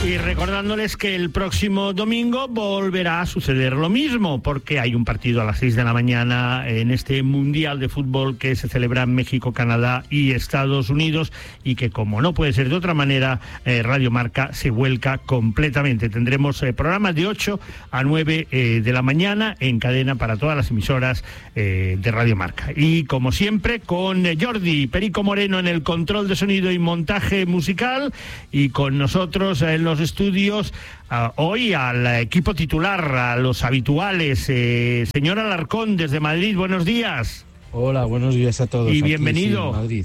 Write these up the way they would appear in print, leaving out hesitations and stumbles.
Y recordándoles que el próximo domingo volverá a suceder lo mismo, porque hay un partido a las 6 de la mañana en este Mundial de Fútbol que se celebra en México, Canadá y Estados Unidos, y que, como no puede ser de otra manera, Radio Marca se vuelca completamente. Tendremos programas de 8 a 9 de la mañana en cadena para todas las emisoras de Radio Marca. Y como siempre, con Jordi Perico Moreno en el control de sonido y montaje musical, y con nosotros en los estudios hoy al equipo titular, a los habituales. Señor Alarcón, desde Madrid, buenos días. Hola, buenos días a todos. Y bienvenido. Madrid.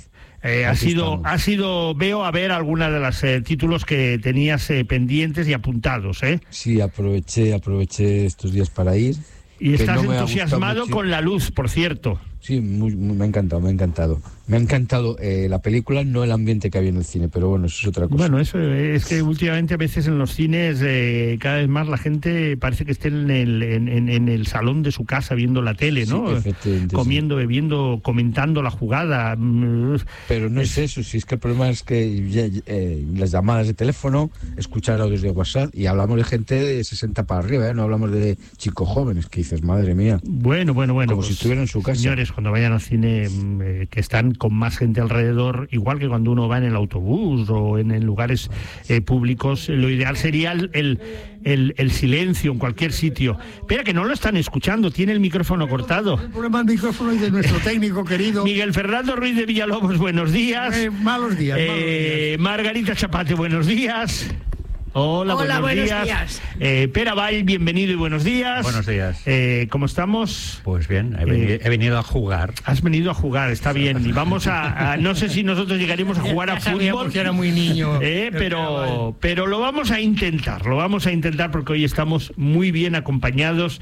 Ha sido, veo, a ver algunas de los títulos que tenías pendientes y apuntados, ¿eh? Sí, aproveché estos días para ir. Y estás entusiasmado con la luz, por cierto. Sí, me ha encantado. Me ha encantado la película, no el ambiente que había en el cine, pero bueno, eso es otra cosa. Bueno, eso es que últimamente a veces en los cines cada vez más la gente parece que esté en el salón de su casa viendo la tele, ¿no? Sí, comiendo, bebiendo, comentando la jugada. Pero no es eso, si es que el problema es que las llamadas de teléfono, escuchar audios de WhatsApp, y hablamos de gente de 60 para arriba, no hablamos de chicos jóvenes, que dices, madre mía. Bueno. Como pues, si estuvieran en su casa. Señores, cuando vayan al cine, que están con más gente alrededor, igual que cuando uno va en el autobús o en lugares públicos, lo ideal sería el silencio en cualquier sitio. Espera, que no lo están escuchando, tiene el micrófono cortado. El problema del micrófono es de nuestro técnico querido Miguel Fernando Ruiz de Villalobos, buenos días. Malos días. Margarita Chapate, buenos días. Hola, buenos días. Pera Vall, bienvenido y buenos días. Buenos días. ¿Cómo estamos? Pues bien, he venido a jugar. Has venido a jugar, está bien. Y vamos a no sé si nosotros llegaremos a jugar a fútbol, porque era muy niño. Pero lo vamos a intentar porque hoy estamos muy bien acompañados.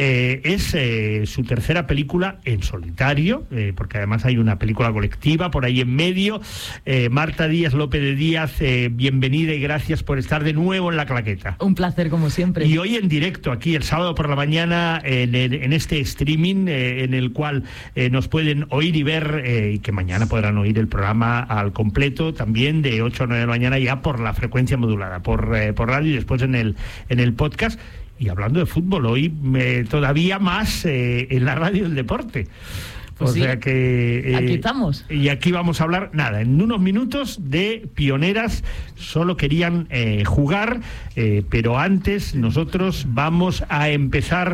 Es su tercera película en solitario, porque además hay una película colectiva por ahí en medio. Marta Díaz López de Díaz, bienvenida y gracias por estar de nuevo en La Claqueta. Un placer, como siempre. Y hoy en directo, aquí el sábado por la mañana, en este streaming en el cual nos pueden oír y ver, y que mañana podrán oír el programa al completo, también de 8 a 9 de la mañana, ya por la frecuencia modulada, por radio, y después en el podcast. Y hablando de fútbol, hoy todavía más en la radio del deporte. Pues o sea que aquí estamos. Y aquí vamos a hablar, en unos minutos, de Pioneras. Solo querían jugar, pero antes nosotros vamos a empezar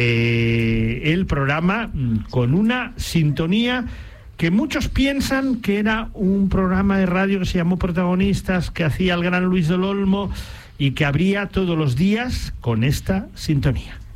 el programa con una sintonía que muchos piensan que era un programa de radio que se llamó Protagonistas, que hacía el gran Luis del Olmo, y que abría todos los días con esta sintonía.